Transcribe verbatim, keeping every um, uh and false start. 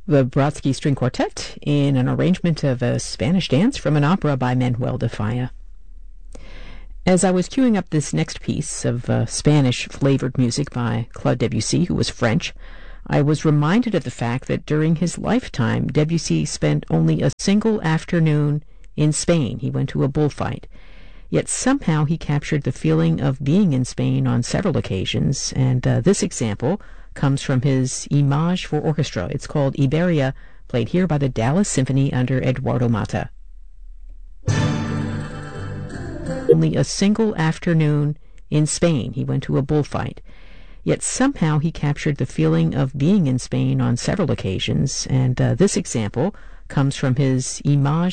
the Brodsky String Quartet in an arrangement of a Spanish dance from an opera by Manuel de Falla. As I was queuing up this next piece of uh, Spanish-flavored music by Claude Debussy, who was French, I was reminded of the fact that during his lifetime, Debussy spent only a single afternoon in Spain. He went to a bullfight. Yet somehow he captured the feeling of being in Spain on several occasions, and uh, this example comes from his Image for Orchestra. It's called Iberia, played here by the Dallas Symphony under Eduardo Mata. Only a single afternoon in Spain. He went to a bullfight. Yet somehow he captured the feeling of being in Spain on several occasions, and uh, this example comes from his Image